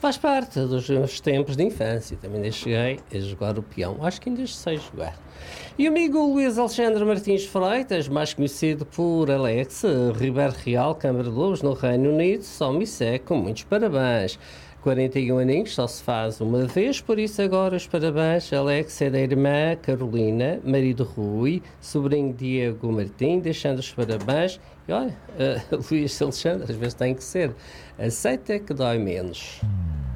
faz parte dos meus tempos de infância. Também ainda cheguei a jogar o peão. Acho que ainda sei jogar. E o amigo Luís Alexandre Martins Freitas, mais conhecido por Alex, Ribeiro Real, Câmara de Lobos, no Reino Unido, só me segue com muitos parabéns. 41 aninhos só se faz uma vez, por isso agora os parabéns. Alex é da irmã Carolina, marido Rui, sobrinho Diego Martim, deixando os parabéns. E olha, Luís Alexandre, às vezes tem que ser. Aceita que dói menos.